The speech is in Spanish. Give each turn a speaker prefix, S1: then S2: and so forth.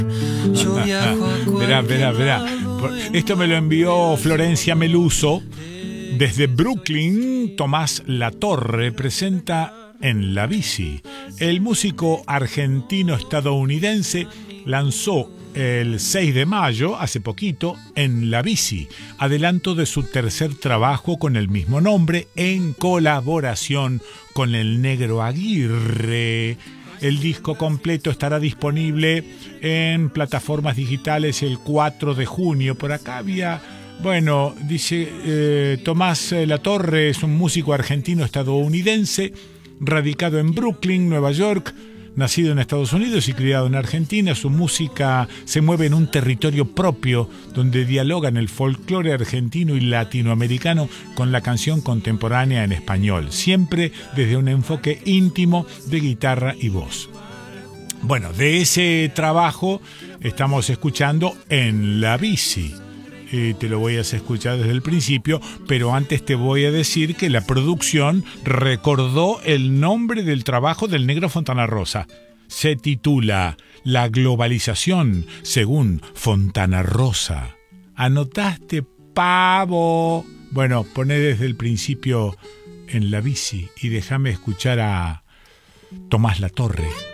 S1: Verá. Esto me lo envió Florencia Meluso. Desde Brooklyn, Tomás Latorre presenta En la bici. El músico argentino-estadounidense lanzó el 6 de mayo, hace poquito, En la bici, adelanto de su tercer trabajo con el mismo nombre, en colaboración con el Negro Aguirre. El disco completo estará disponible en plataformas digitales el 4 de junio. Por acá había... Bueno, dice Tomás Latorre es un músico argentino-estadounidense radicado en Brooklyn, Nueva York, nacido en Estados Unidos y criado en Argentina. Su música se mueve en un territorio propio donde dialogan el folclore argentino y latinoamericano con la canción contemporánea en español, siempre desde un enfoque íntimo de guitarra y voz. Bueno, de ese trabajo estamos escuchando En la bici. Te lo voy a hacer escuchar desde el principio, pero antes te voy a decir que la producción recordó el nombre del trabajo del Negro Fontana Rosa. Se titula La globalización según Fontana Rosa. ¿Anotaste, pavo? Bueno, poné desde el principio En la bici y déjame escuchar a Tomás Latorre.